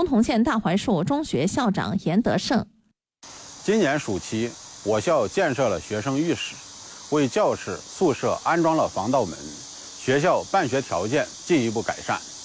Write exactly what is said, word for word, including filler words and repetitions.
桐县大槐树中学校长严德胜。 今年暑期，我校建设了学生浴室，为教室、宿舍安装了防盗门，学校办学条件进一步改善。